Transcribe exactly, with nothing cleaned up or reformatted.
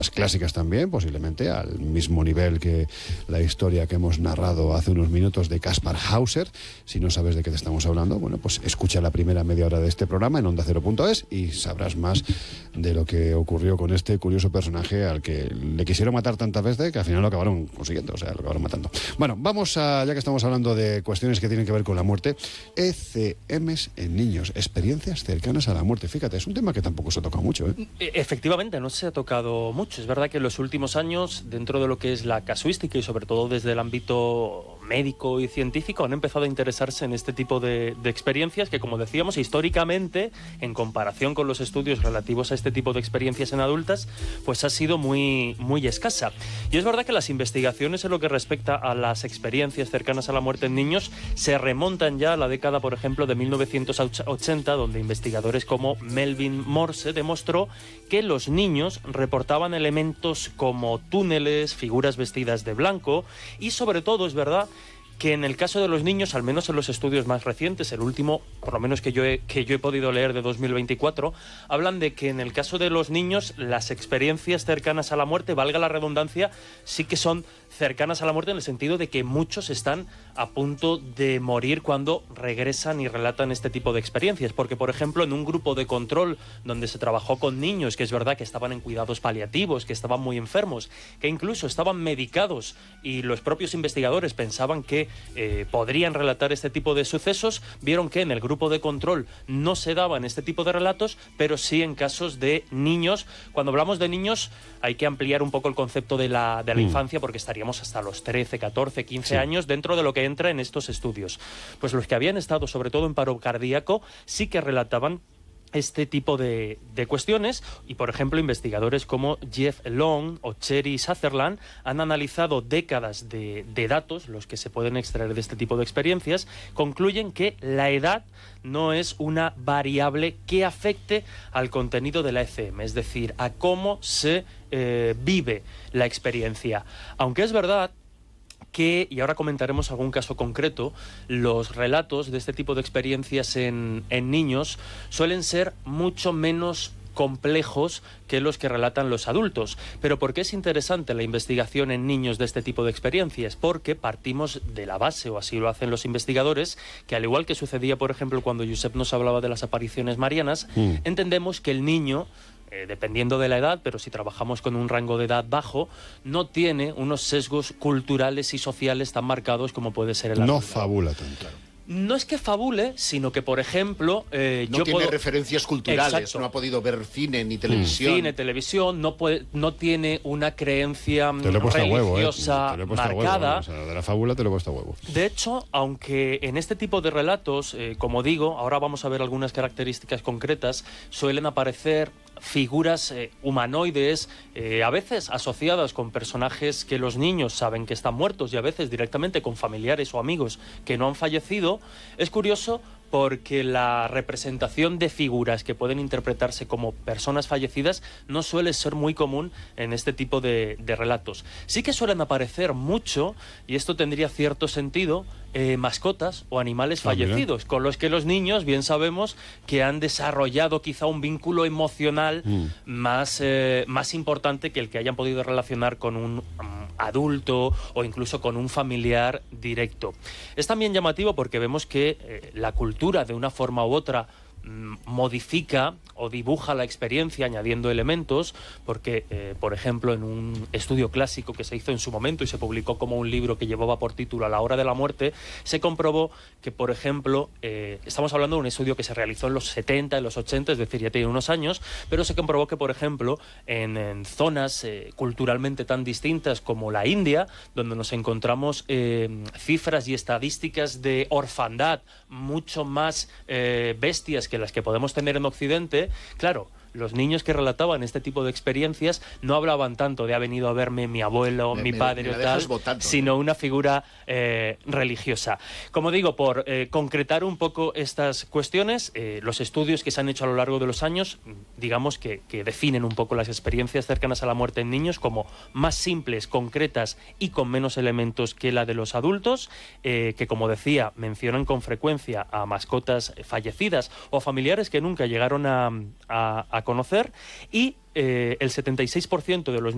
clásicas también, posiblemente al mismo nivel que la historia que hemos narrado hace unos minutos de Kaspar Hauser. Si no sabes de qué te estamos hablando, bueno, pues escucha la primera media hora de este programa en onda cero punto es y sabrás más de lo que ocurrió con este curioso personaje al que le quisieron matar tantas veces que al final lo acabaron consiguiendo, o sea, lo acabaron matando. Bueno, vamos a, ya que estamos hablando de cuestiones que tienen que ver con la muerte, E C Ms en niños, experiencias cercanas a la muerte. Fíjate, es un tema que tampoco se ha tocado mucho, ¿eh? Efectivamente, no se ha tocado mucho. Es verdad que en los últimos años, dentro de lo que es la casuística y sobre todo desde el ámbito médico y científico, han empezado a interesarse en este tipo de, de experiencias que, como decíamos, históricamente, en comparación con los estudios relativos a este tipo de experiencias en adultas, pues ha sido muy, muy escasa. Y es verdad que las investigaciones en lo que respecta a las experiencias cercanas a la muerte en niños se remontan ya a la década, por ejemplo, de mil novecientos ochenta, donde investigadores como Melvin Morse demostró que los niños reportaban elementos como túneles, figuras vestidas de blanco y, sobre todo, es verdad que en el caso de los niños, al menos en los estudios más recientes, el último, por lo menos que yo he, que yo he podido leer de dos mil veinticuatro, hablan de que en el caso de los niños las experiencias cercanas a la muerte, valga la redundancia, sí que son cercanas a la muerte en el sentido de que muchos están a punto de morir cuando regresan y relatan este tipo de experiencias. Porque, por ejemplo, en un grupo de control donde se trabajó con niños, que es verdad que estaban en cuidados paliativos, que estaban muy enfermos, que incluso estaban medicados y los propios investigadores pensaban que eh, podrían relatar este tipo de sucesos, vieron que en el grupo de control no se daban este tipo de relatos, pero sí en casos de niños. Cuando hablamos de niños hay que ampliar un poco el concepto de la, de la mm. infancia, porque estaríamos hasta los trece, catorce, quince sí. años dentro de lo que entra en estos estudios. Pues los que habían estado sobre todo en paro cardíaco sí que relataban este tipo de, de cuestiones y, por ejemplo, investigadores como Jeff Long o Cherry Sutherland han analizado décadas de, de datos, los que se pueden extraer de este tipo de experiencias, concluyen que la edad no es una variable que afecte al contenido de la E C M, es decir, a cómo se eh, vive la experiencia. Aunque es verdad que, y ahora comentaremos algún caso concreto, los relatos de este tipo de experiencias en, en niños suelen ser mucho menos complejos que los que relatan los adultos. Pero ¿por qué es interesante la investigación en niños de este tipo de experiencias? Porque partimos de la base, o así lo hacen los investigadores, que al igual que sucedía, por ejemplo, cuando Josep nos hablaba de las apariciones marianas, mm. entendemos que el niño, Eh, dependiendo de la edad, pero si trabajamos con un rango de edad bajo, no tiene unos sesgos culturales y sociales tan marcados como puede ser el adulto. No fabula tan claro. No es que fabule, sino que, por ejemplo, eh, no yo tiene puedo... referencias culturales, Exacto. no ha podido ver cine ni televisión. Cine, televisión, no puede, no tiene una creencia te lo he puesto religiosa a huevo, ¿eh? Te lo he puesto marcada. A huevo, o sea, de la fábula te lo he puesto a huevo. De hecho, aunque en este tipo de relatos, eh, como digo, ahora vamos a ver algunas características concretas, suelen aparecer figuras eh, humanoides, eh, a veces asociadas con personajes que los niños saben que están muertos y a veces directamente con familiares o amigos que no han fallecido. Es curioso porque la representación de figuras que pueden interpretarse como personas fallecidas no suele ser muy común en este tipo de, de relatos. Sí que suelen aparecer mucho, y esto tendría cierto sentido, eh, mascotas o animales fallecidos, ah, con los que los niños bien sabemos que han desarrollado quizá un vínculo emocional mm. más, eh, más importante que el que hayan podido relacionar con un um, adulto o incluso con un familiar directo. Es también llamativo porque vemos que eh, la cultura, de una forma u otra, modifica o dibuja la experiencia añadiendo elementos, porque, eh, por ejemplo, en un estudio clásico que se hizo en su momento y se publicó como un libro que llevaba por título A la hora de la muerte, se comprobó que, por ejemplo, eh, estamos hablando de un estudio que se realizó en los setenta, en los ochenta, es decir, ya tiene unos años, pero se comprobó que, por ejemplo, en, en zonas eh, culturalmente tan distintas como la India, donde nos encontramos eh, cifras y estadísticas de orfandad mucho más eh, bestias que las que podemos tener en Occidente, claro, los niños que relataban este tipo de experiencias no hablaban tanto de ha venido a verme mi abuelo, me, mi me, padre me o tal, votando, sino ¿eh? una figura eh, religiosa. Como digo, por eh, concretar un poco estas cuestiones, eh, los estudios que se han hecho a lo largo de los años, digamos que, que definen un poco las experiencias cercanas a la muerte en niños como más simples, concretas y con menos elementos que la de los adultos, eh, que, como decía, mencionan con frecuencia a mascotas fallecidas o a familiares que nunca llegaron a, a, a conocer, y eh, el setenta y seis por ciento de los